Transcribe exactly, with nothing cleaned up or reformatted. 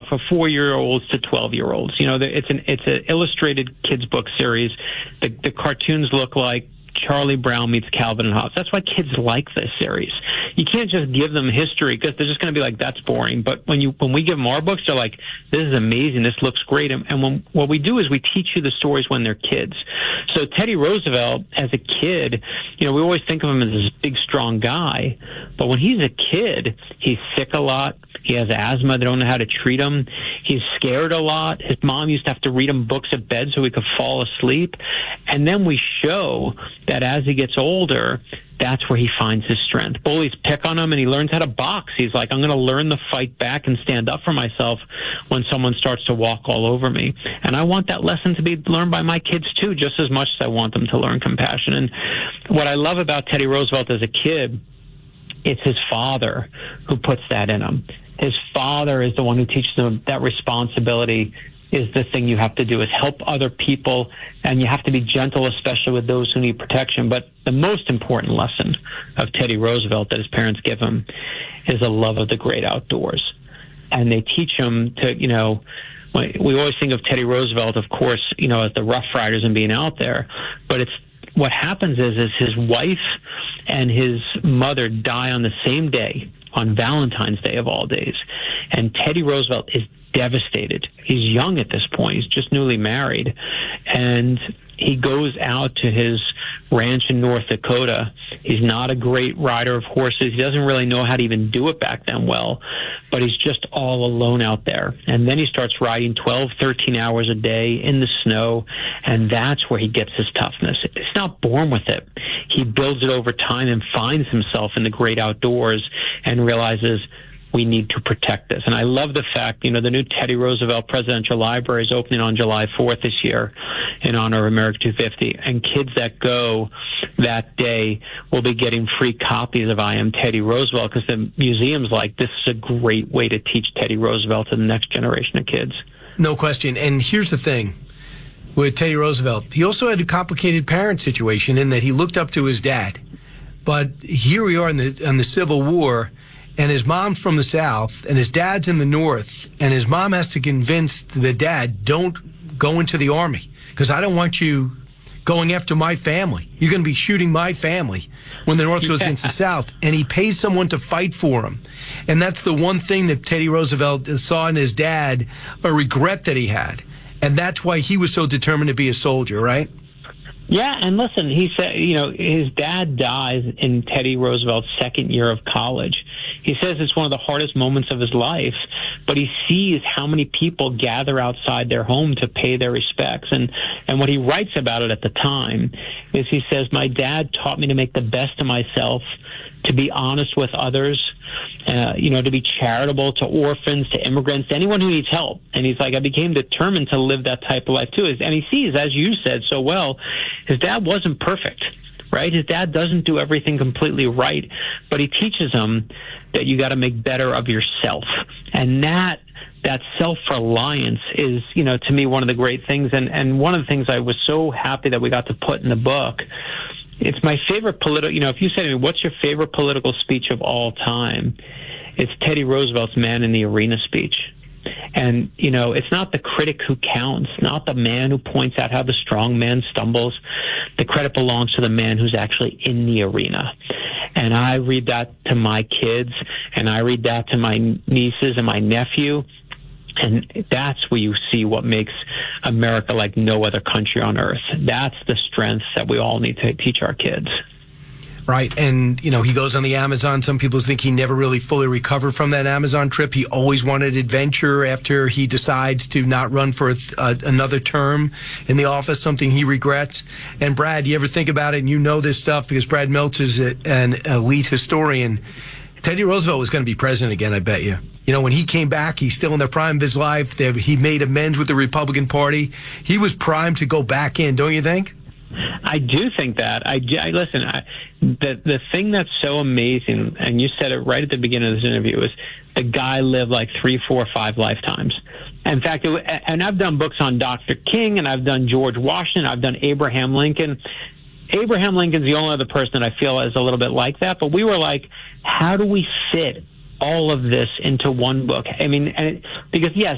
for four-year-olds to twelve-year-olds. You know, it's an it's an illustrated kids book series. The, the cartoons look like Charlie Brown meets Calvin and Hobbes. That's why kids like this series. You can't just give them history because they're just going to be like, that's boring. But when you when we give them our books, they're like, this is amazing. This looks great. And, and when, what we do is we teach you the stories when they're kids. So Teddy Roosevelt, as a kid, you know, we always think of him as this big, strong guy. But when he's a kid, he's sick a lot. He has asthma. They don't know how to treat him. He's scared a lot. His mom used to have to read him books at bed so he could fall asleep. And then we show that as he gets older, that's where he finds his strength. Bullies pick on him, and he learns how to box. He's like, I'm going to learn to fight back and stand up for myself when someone starts to walk all over me. And I want that lesson to be learned by my kids, too, just as much as I want them to learn compassion. And what I love about Teddy Roosevelt as a kid, it's his father who puts that in him. His father is the one who teaches him that responsibility is the thing you have to do, is help other people, and you have to be gentle, especially with those who need protection. But the most important lesson of Teddy Roosevelt that his parents give him is a love of the great outdoors. And they teach him to, you know, we always think of Teddy Roosevelt, of course, you know, as the Rough Riders and being out there, but it's what happens is, is his wife and his mother die on the same day, on Valentine's Day of all days. And Teddy Roosevelt is devastated. He's young at this point. He's just newly married. And he goes out to his ranch in North Dakota. He's not a great rider of horses. He doesn't really know how to even do it back then well, but he's just all alone out there. And then he starts riding twelve, thirteen hours a day in the snow, and that's where he gets his toughness. He's not born with it. He builds it over time and finds himself in the great outdoors and realizes, we need to protect this. And I love the fact, you know, the new Teddy Roosevelt Presidential Library is opening on July fourth this year in honor of America two fifty. And kids that go that day will be getting free copies of I Am Teddy Roosevelt, because the museum's like, this is a great way to teach Teddy Roosevelt to the next generation of kids. No question. And here's the thing with Teddy Roosevelt. He also had a complicated parent situation in that he looked up to his dad. But here we are in the, in the Civil War, and his mom's from the South, and his dad's in the North, and his mom has to convince the dad, don't go into the Army, because I don't want you going after my family. You're going to be shooting my family when the North goes yeah. against the South. And he pays someone to fight for him. And that's the one thing that Teddy Roosevelt saw in his dad, a regret that he had. And that's why he was so determined to be a soldier, right? Yeah, and listen, he said, you know, his dad dies in Teddy Roosevelt's second year of college. He says it's one of the hardest moments of his life, but he sees how many people gather outside their home to pay their respects. And, and what he writes about it at the time is he says, my dad taught me to make the best of myself, to be honest with others, uh, you know, to be charitable to orphans, to immigrants, to anyone who needs help. And he's like, I became determined to live that type of life too. And he sees, as you said so well, his dad wasn't perfect, right? His dad doesn't do everything completely right, but he teaches him that you got to make better of yourself. And that that self-reliance is, you know, to me, one of the great things. And, and one of the things I was so happy that we got to put in the book, it's my favorite political, you know, if you say to me, what's your favorite political speech of all time? It's Teddy Roosevelt's Man in the Arena speech. And, you know, it's not the critic who counts, not the man who points out how the strong man stumbles. The credit belongs to the man who's actually in the arena. And I read that to my kids, and I read that to my nieces and my nephew. And that's where you see what makes America like no other country on earth. That's the strength that we all need to teach our kids. Right. And, you know, he goes on the Amazon. Some people think he never really fully recovered from that Amazon trip. He always wanted adventure after he decides to not run for a, uh, another term in the office, something he regrets. And Brad, you ever think about it, and you know this stuff because Brad Milch is a, an elite historian. Teddy Roosevelt was going to be president again, I bet you. You know, when he came back, he's still in the prime of his life. He made amends with the Republican Party. He was primed to go back in, don't you think? I do think that. I, I listen. I, the the thing that's so amazing, and you said it right at the beginning of this interview, is the guy lived like three, four, five lifetimes. In fact, it, and I've done books on Doctor King, and I've done George Washington, I've done Abraham Lincoln. Abraham Lincoln's the only other person that I feel is a little bit like that. But we were like, how do we fit all of this into one book? I mean, and it, because yes,